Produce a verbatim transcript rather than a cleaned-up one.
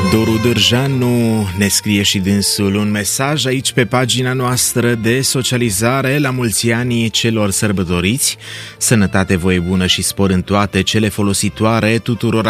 Doru Dârjanu ne scrie și dânsul un mesaj aici pe pagina noastră de socializare. La mulți ani celor sărbătoriți, sănătate, voie bună și spor în toate cele folositoare tuturor